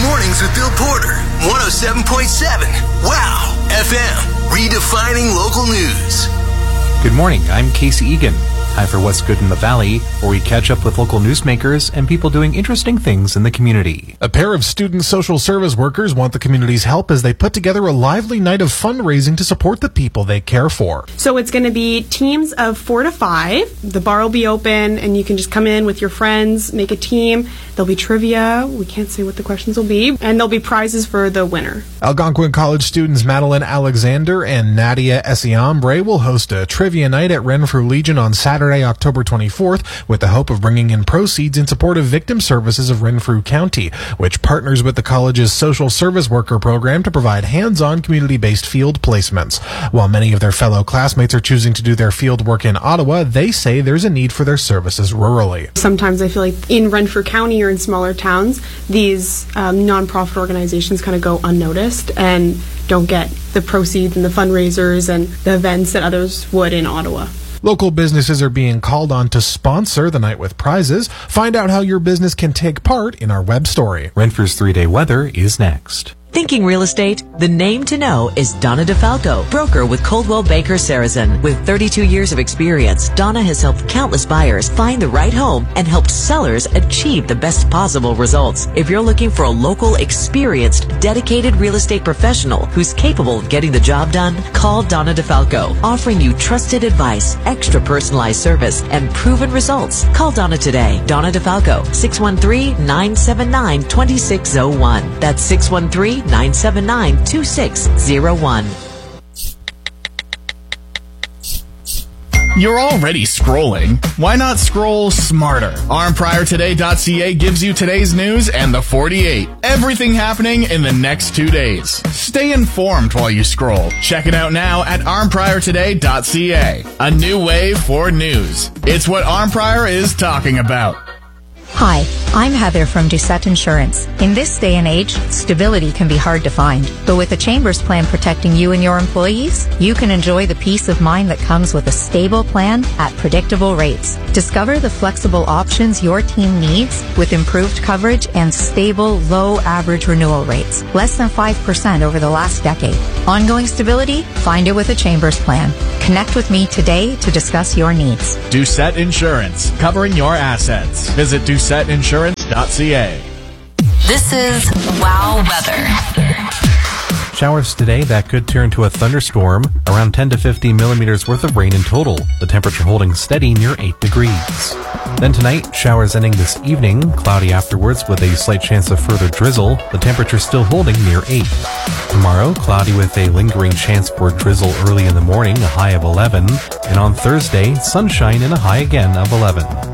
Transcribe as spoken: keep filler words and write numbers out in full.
Mornings with Bill Porter, one oh seven point seven. Wow, F M, redefining local news. Good morning, I'm Casey Egan. Time for What's Good in the Valley, where we catch up with local newsmakers and people doing interesting things in the community. A pair of student social service workers want the community's help as they put together a lively night of fundraising to support the people they care for. So it's going to be teams of four to five. The bar will be open, and you can just come in with your friends, make a team. There'll be trivia. We can't say what the questions will be. And there'll be prizes for the winner. Algonquin College students Madeline Alexander and Nadia Esiambre will host a trivia night at Renfrew Legion on Saturday, October twenty-fourth, with the hope of bringing in proceeds in support of Victim Services of Renfrew County, which partners with the college's social service worker program to provide hands-on community-based field placements. While many of their fellow classmates are choosing to do their field work in Ottawa, they say there's a need for their services rurally. Sometimes I feel like in Renfrew County or in smaller towns, these um, nonprofit organizations kind of go unnoticed and don't get the proceeds and the fundraisers and the events that others would in Ottawa. Local businesses are being called on to sponsor the night with prizes. Find out how your business can take part in our web story. Renfrew's three-day weather is next. Thinking real estate? The name to know is Donna DeFalco, broker with Coldwell Banker Sarazen. With thirty-two years of experience, Donna has helped countless buyers find the right home and helped sellers achieve the best possible results. If you're looking for a local, experienced, dedicated real estate professional who's capable of getting the job done, call Donna DeFalco, offering you trusted advice, extra personalized service, and proven results. Call Donna today. Donna DeFalco, six one three, nine seven nine, two six zero one. That's six one three, nine seven nine, two six zero one. You're already scrolling. Why not scroll smarter? arm prior today dot c a gives you today's news and the forty-eight. Everything happening in the next two days. Stay informed while you scroll. Check it out now at arm prior today dot c a. A new way for news. It's what ArmPrior is talking about. Hi, I'm Heather from Doucette Insurance. In this day and age, stability can be hard to find. But with a Chambers plan protecting you and your employees, you can enjoy the peace of mind that comes with a stable plan at predictable rates. Discover the flexible options your team needs with improved coverage and stable, low average renewal rates, less than five percent over the last decade. Ongoing stability? Find it with a Chambers plan. Connect with me today to discuss your needs. Doucette Insurance, covering your assets. Visit doucette insurance dot c a. This is Wow Weather. Showers today that could turn to a thunderstorm, around ten to fifteen millimeters worth of rain in total, the temperature holding steady near eight degrees. Then tonight, showers ending this evening, cloudy afterwards with a slight chance of further drizzle, the temperature still holding near eight. Tomorrow, cloudy with a lingering chance for drizzle early in the morning, a high of eleven, and on Thursday, sunshine and a high again of eleven.